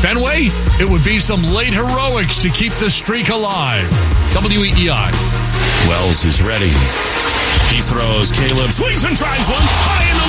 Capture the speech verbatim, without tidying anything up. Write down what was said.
Fenway, it would be some late heroics to keep the streak alive. W E E I. Wells is ready. He throws. Caleb swings and tries one. High in the